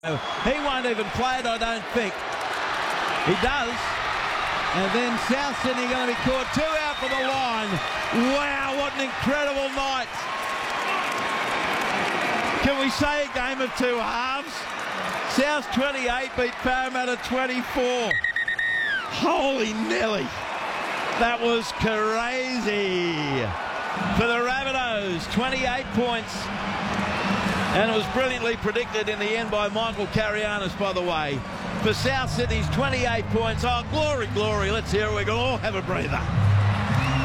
He won't even play it, I don't think. He does. And then South Sydney going to be caught 2 out for the line. Wow, what an incredible night. Can we say a game of 2 halves? South 28 beat Parramatta 24. Holy Nelly. That was crazy. For the Rabbitohs, 28 points. And it was brilliantly predicted in the end by Michael Carianis, by the way. For South Sydney's 28 points. Oh, glory, glory. Let's hear it. We can all have a breather.